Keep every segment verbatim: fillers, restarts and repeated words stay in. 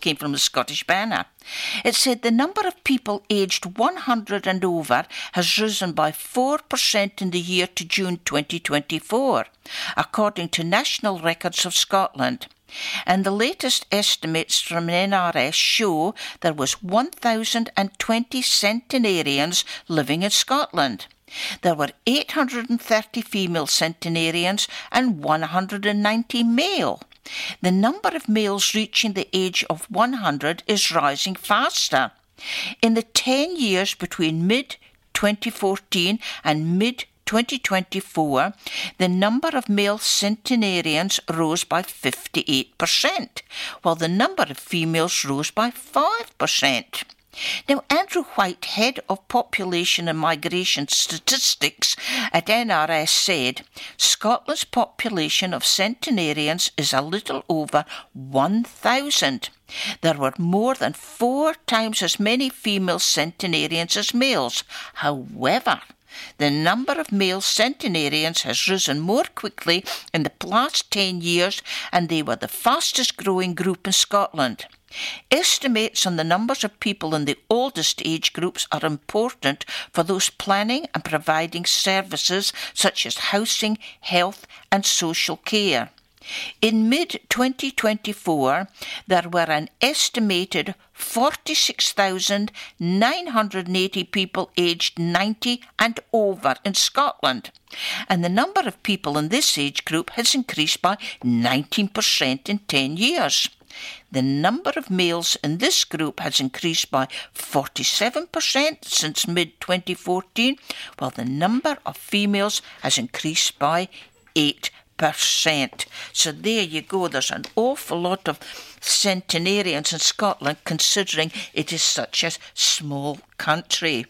came from the Scottish Banner. It said the number of people aged one hundred and over has risen by four percent in the year to June twenty twenty-four, according to National Records of Scotland. And the latest estimates from N R S show there was one thousand twenty centenarians living in Scotland. There were eight hundred thirty female centenarians and one hundred ninety male. The number of males reaching the age of one hundred is rising faster. In the ten years between mid twenty fourteen and mid twenty twenty-four, the number of male centenarians rose by fifty-eight percent, while the number of females rose by five percent. Now, Andrew White, head of Population and Migration Statistics at N R S, said Scotland's population of centenarians is a little over one thousand. There were more than four times as many female centenarians as males. However, the number of male centenarians has risen more quickly in the last ten years, and they were the fastest growing group in Scotland. Estimates on the numbers of people in the oldest age groups are important for those planning and providing services such as housing, health and social care. In mid twenty twenty-four, there were an estimated forty-six thousand nine hundred eighty people aged ninety and over in Scotland, and the number of people in this age group has increased by nineteen percent in ten years. The number of males in this group has increased by forty-seven percent since mid twenty fourteen, while the number of females has increased by eight percent. So there you go, there's an awful lot of centenarians in Scotland considering it is such a small country.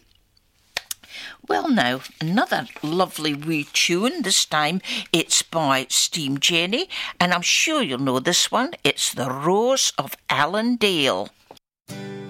Well now, another lovely wee tune. This time it's by Steam Jenny, and I'm sure you'll know this one. It's The Rose of Allendale.